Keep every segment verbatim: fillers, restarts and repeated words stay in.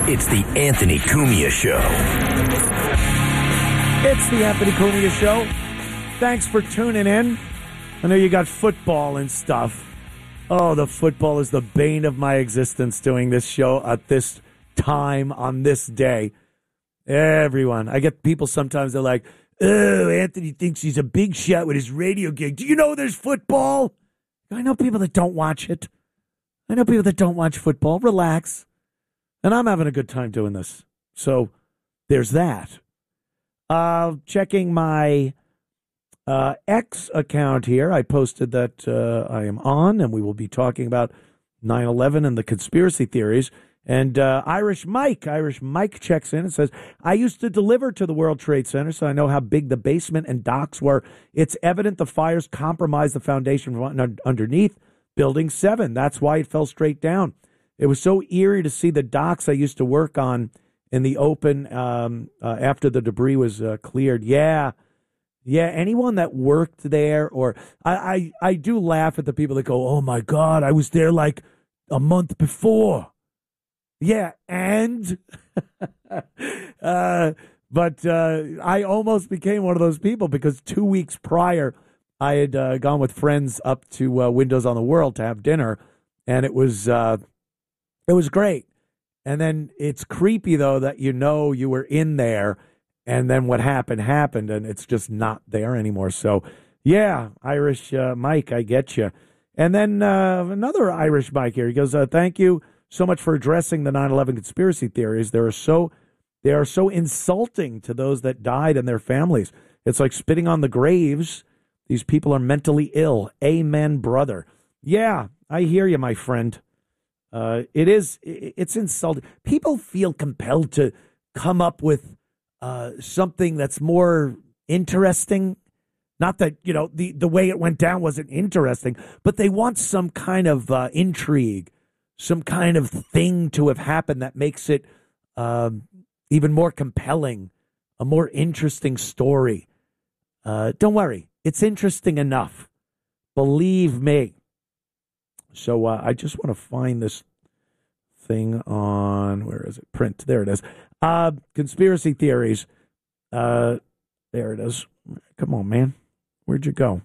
It's the Anthony Cumia Show. It's the Anthony Cumia Show. Thanks for tuning in. I know you got football and stuff. Oh, the football is the bane of my existence doing this show at this time on this day. Everyone. I get people sometimes, they're like, oh, Anthony thinks he's a big shot with his radio gig. Do you know there's football? I know people that don't watch it. I know people that don't watch football. Relax. And I'm having a good time doing this. So there's that. Uh, checking my uh, X account here. I posted that uh, I am on, and we will be talking about nine eleven and the conspiracy theories. And uh, Irish Mike, Irish Mike checks in and says, I used to deliver to the World Trade Center, so I know how big the basement and docks were. It's evident the fires compromised the foundation from underneath Building seven. That's why it fell straight down. It was so eerie to see the docks I used to work on in the open um, uh, after the debris was uh, cleared. Yeah. Yeah, anyone that worked there, or I, I, I do laugh at the people that go, oh, my God, I was there like a month before. Yeah, and? uh, but uh, I almost became one of those people because two weeks prior, I had uh, gone with friends up to uh, Windows on the World to have dinner, and it was uh, it was great. And then it's creepy, though, that you know you were in there, and then what happened happened, and it's just not there anymore. So, yeah, Irish uh, Mike, I get you. And then uh, another Irish Mike here. He goes, uh, thank you so much for addressing the nine eleven conspiracy theories. They are so they are so insulting to those that died and their families. It's like spitting on the graves. These people are mentally ill. Amen, brother. Yeah, I hear you, my friend. Uh, it is, it's insulting. People feel compelled to come up with uh, something that's more interesting. Not that, you know, the, the way it went down wasn't interesting, but they want some kind of uh, intrigue, some kind of thing to have happened that makes it um, even more compelling, a more interesting story. Uh, don't worry. It's interesting enough. Believe me. So uh, I just want to find this thing on, where is it? Print. There it is. Uh, conspiracy theories. Uh, there it is. Come on, man. Where'd you go?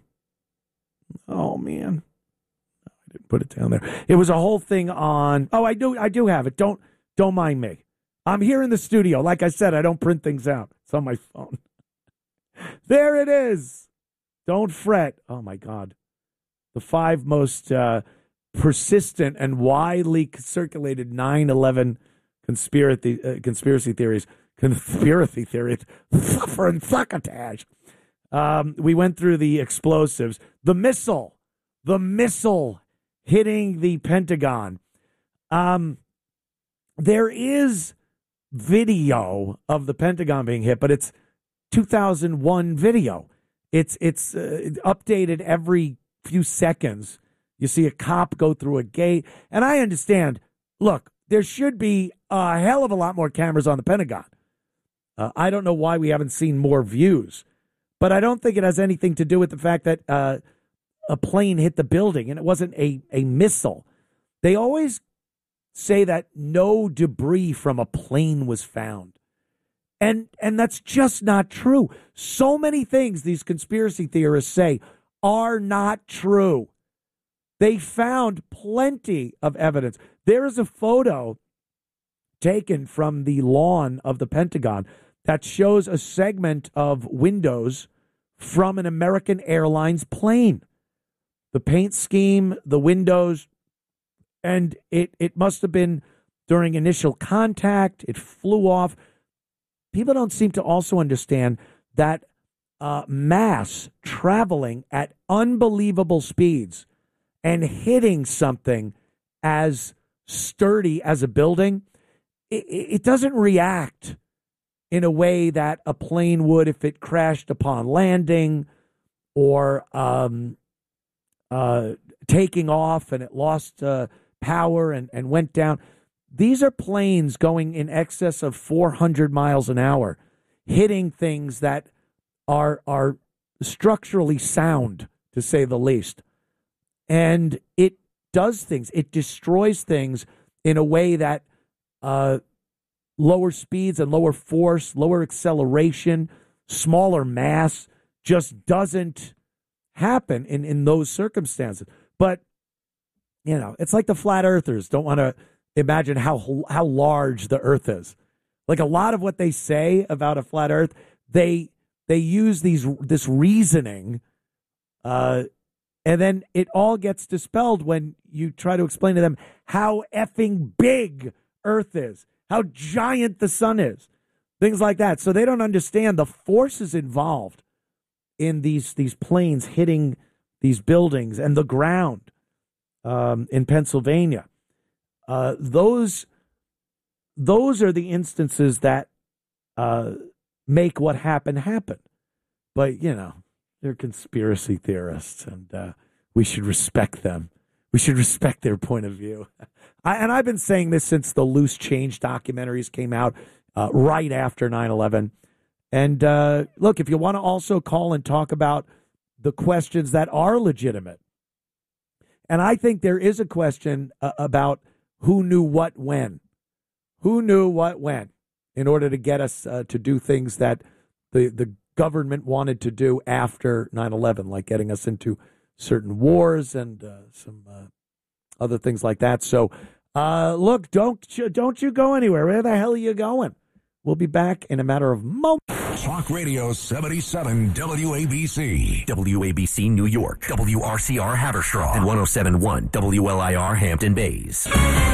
Oh, man. I didn't put it down there. It was a whole thing on, oh, I do, I do have it. Don't, don't mind me. I'm here in the studio. Like I said, I don't print things out. It's on my phone. There it is. Don't fret. Oh, my God. The five most uh, persistent and widely circulated nine eleven conspiracy, uh, conspiracy theories. Conspiracy theories. For succotash. Um, we went through the explosives. The missile. The missile hitting the Pentagon. Um, there is video of the Pentagon being hit, but it's two thousand one video. It's it's uh, updated every few seconds. You see a cop go through a gate. And I understand, look, there should be a hell of a lot more cameras on the Pentagon. Uh, I don't know why we haven't seen more views. But I don't think it has anything to do with the fact that uh, a plane hit the building and it wasn't a, a missile. They always say that no debris from a plane was found. And and that's just not true. So many things these conspiracy theorists say are not true. They found plenty of evidence. There is a photo taken from the lawn of the Pentagon that shows a segment of windows from an American Airlines plane. The paint scheme, the windows, and it, it must have been during initial contact. It flew off. People don't seem to also understand that uh, mass traveling at unbelievable speeds and hitting something as sturdy as a building, it, it doesn't react in a way that a plane would if it crashed upon landing or um, uh, taking off and it lost uh, power and, and went down. These are planes going in excess of four hundred miles an hour, hitting things that are are structurally sound, to say the least. And it does things. It destroys things in a way that uh, lower speeds and lower force, lower acceleration, smaller mass just doesn't happen in, in those circumstances. But, you know, it's like the flat earthers don't want to imagine how how large the earth is. Like a lot of what they say about a flat earth, they they use these this reasoning, uh, and then it all gets dispelled when you try to explain to them how effing big Earth is, how giant the sun is, things like that. So they don't understand the forces involved in these these planes hitting these buildings and the ground um, in Pennsylvania. Uh, those those are the instances that uh, make what happened happen. But, you know, they're conspiracy theorists, and uh, we should respect them. We should respect their point of view. I, and I've been saying this since the Loose Change documentaries came out uh, right after nine eleven. And uh, look, if you want to also call and talk about the questions that are legitimate, and I think there is a question uh, about who knew what when. Who knew what when in order to get us uh, to do things that the, the government wanted to do after nine eleven, like getting us into certain wars and uh, some uh, other things like that. So, uh, look, don't you, don't you go anywhere. Where the hell are you going? We'll be back in a matter of moments. Talk Radio seventy-seven W A B C. W A B C New York. W R C R Haverstraw. And one oh seven point one W L I R Hampton Bays.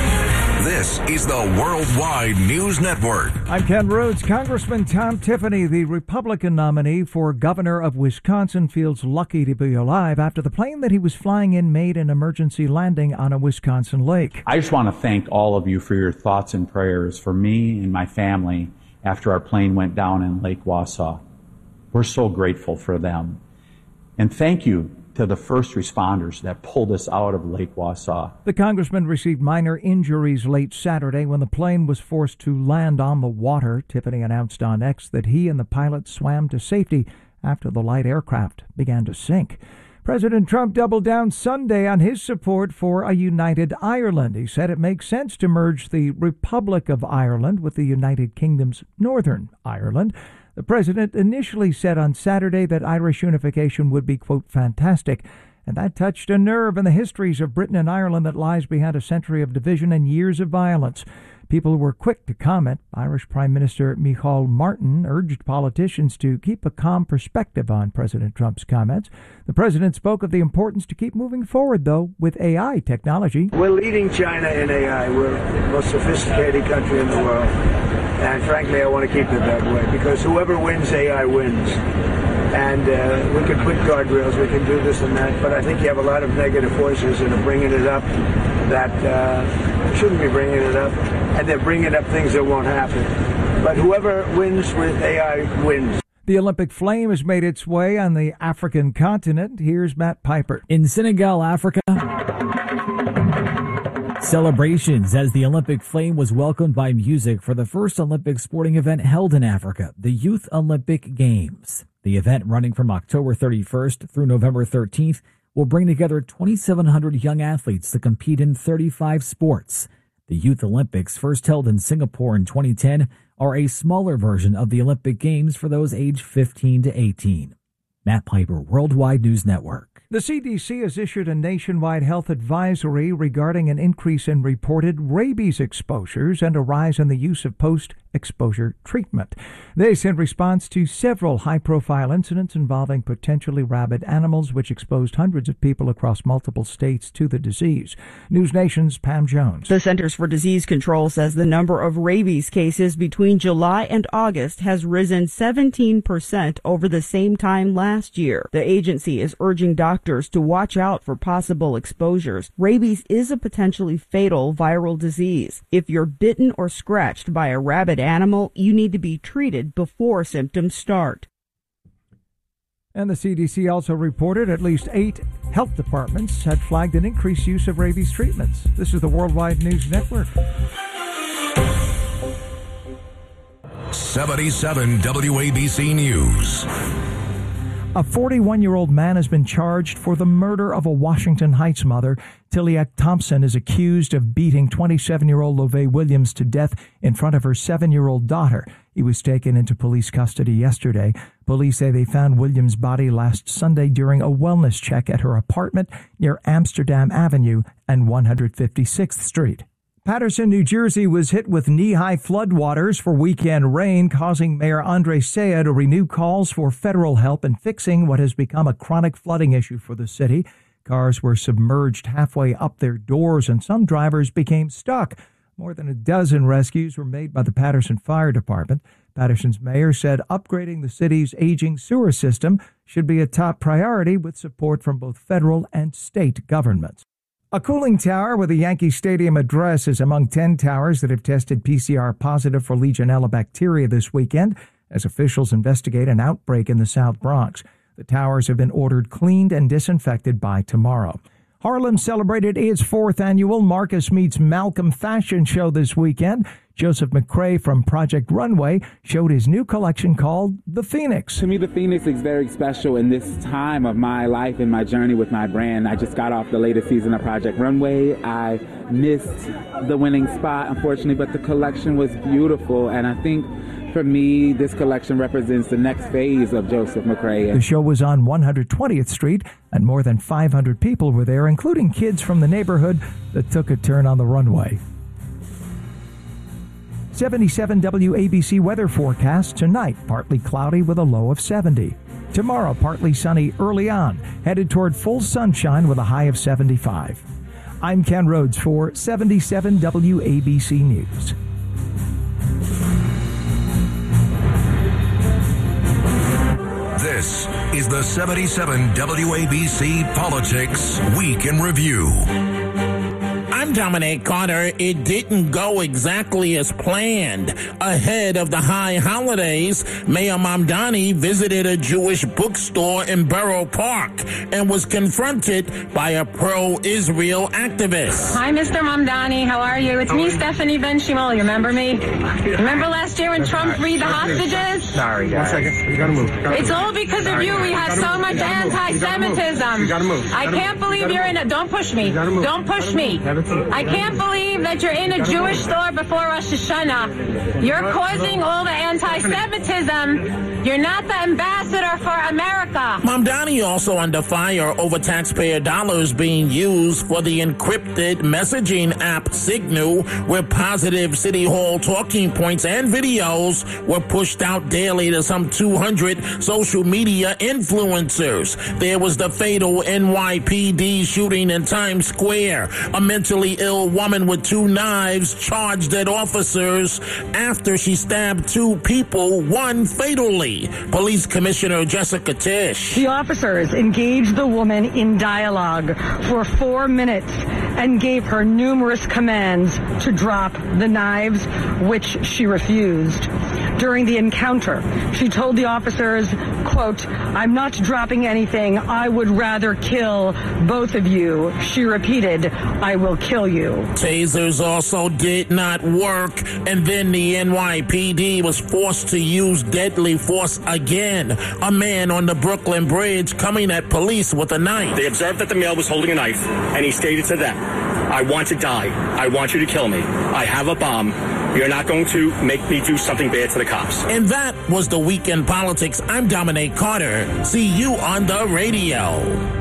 This is the Worldwide News Network. I'm Ken Rhodes. Congressman Tom Tiffany, the Republican nominee for governor of Wisconsin, feels lucky to be alive after the plane that he was flying in made an emergency landing on a Wisconsin lake. I just want to thank all of you for your thoughts and prayers for me and my family after our plane went down in Lake Wausau. We're so grateful for them. And thank you to the first responders that pulled us out of Lake Wausau. The congressman received minor injuries late Saturday when the plane was forced to land on the water. Tiffany announced on X that he and the pilot swam to safety after the light aircraft began to sink. President Trump doubled down Sunday on his support for a united Ireland. He said it makes sense to merge the Republic of Ireland with the United Kingdom's Northern Ireland. The president initially said on Saturday that Irish unification would be, quote, fantastic, and that touched a nerve in the histories of Britain and Ireland that lies behind a century of division and years of violence. People were quick to comment. Irish Prime Minister Micheál Martin urged politicians to keep a calm perspective on President Trump's comments. The president spoke of the importance to keep moving forward, though, with A I technology. We're leading China in A I. We're the most sophisticated country in the world. And frankly, I want to keep it that way because whoever wins A I wins. And uh, we can put guardrails, we can do this and that, but I think you have a lot of negative voices that are bringing it up that uh, shouldn't be bringing it up, and they're bringing up things that won't happen. But whoever wins with A I wins. The Olympic flame has made its way on the African continent. Here's Matt Piper. In Senegal, Africa, celebrations as the Olympic flame was welcomed by music for the first Olympic sporting event held in Africa, the Youth Olympic Games. The event, running from October thirty-first through November thirteenth, will bring together twenty-seven hundred young athletes to compete in thirty-five sports. The Youth Olympics, first held in Singapore in twenty ten, are a smaller version of the Olympic Games for those aged fifteen to eighteen. Matt Piper, Worldwide News Network. The C D C has issued a nationwide health advisory regarding an increase in reported rabies exposures and a rise in the use of post-exposure treatment. This in response to several high-profile incidents involving potentially rabid animals which exposed hundreds of people across multiple states to the disease. News Nation's Pam Jones. The Centers for Disease Control says the number of rabies cases between July and August has risen seventeen percent over the same time last year. The agency is urging doctors to watch out for possible exposures. Rabies is a potentially fatal viral disease. If you're bitten or scratched by a rabid animal, you need to be treated before symptoms start. And the C D C also reported at least eight health departments had flagged an increased use of rabies treatments. This is the Worldwide News Network. seventy-seven W A B C News. A forty-one-year-old man has been charged for the murder of a Washington Heights mother. Tiliak Thompson is accused of beating twenty-seven-year-old Lovey Williams to death in front of her seven-year-old daughter. He was taken into police custody yesterday. Police say they found Williams' body last Sunday during a wellness check at her apartment near Amsterdam Avenue and one hundred fifty-sixth Street. Paterson, New Jersey was hit with knee-high floodwaters for weekend rain, causing Mayor Andre Saya to renew calls for federal help in fixing what has become a chronic flooding issue for the city. Cars were submerged halfway up their doors, and some drivers became stuck. More than a dozen rescues were made by the Paterson Fire Department. Paterson's mayor said upgrading the city's aging sewer system should be a top priority with support from both federal and state governments. A cooling tower with a Yankee Stadium address is among ten towers that have tested P C R positive for Legionella bacteria this weekend as officials investigate an outbreak in the South Bronx. The towers have been ordered cleaned and disinfected by tomorrow. Harlem celebrated its fourth annual Marcus Meets Malcolm fashion show this weekend. Joseph McCrae from Project Runway showed his new collection called The Phoenix. To me, The Phoenix is very special in this time of my life and my journey with my brand. I just got off the latest season of Project Runway. I missed the winning spot, unfortunately, but the collection was beautiful, and I think for me, this collection represents the next phase of Joseph McCrae. The show was on one hundred twentieth Street, and more than five hundred people were there, including kids from the neighborhood that took a turn on the runway. seventy-seven W A B C weather forecast tonight, partly cloudy with a low of seventy. Tomorrow, partly sunny early on, headed toward full sunshine with a high of seventy-five. I'm Ken Rhodes for seventy-seven W A B C News. This is the seventy-seven W A B C Politics Week in Review. I'm Dominic Carter. It didn't go exactly as planned. Ahead of the high holidays, Mayor Mamdani visited a Jewish bookstore in Borough Park and was confronted by a pro-Israel activist. Hi, Mister Mamdani. How are you? It's me, Stephanie Ben Shimol. You remember me? Remember last year when Trump freed the hostages? Sorry, guys. One second. You gotta move. You gotta it's move. all because of you. We have so much anti-Semitism. You gotta move. You gotta I can't move. believe you're in a... Don't push me. Don't push me. I can't believe that you're in a Jewish store before Rosh Hashanah. You're causing all the anti-Semitism. You're not the ambassador for America. Mamdani also under fire over taxpayer dollars being used for the encrypted messaging app Signal, where positive City Hall talking points and videos were pushed out daily to some two hundred social media influencers. There was the fatal N Y P D shooting in Times Square. A mentally ill woman with two knives charged at officers after she stabbed two people, one fatally. Police Commissioner Jessica Tisch. The officers engaged the woman in dialogue for four minutes and gave her numerous commands to drop the knives, which she refused. During the encounter, she told the officers, quote, "I'm not dropping anything. I would rather kill both of you." She repeated, "I will kill you." Tasers also did not work, and then the N Y P D was forced to use deadly force again. A man on the Brooklyn Bridge coming at police with a knife. They observed that the male was holding a knife, and he stated to them, "I want to die. I want you to kill me. I have a bomb. You're not going to make me do something bad to the cops." And that was the Weekend Politics. I'm Dominic Carter. See you on the radio.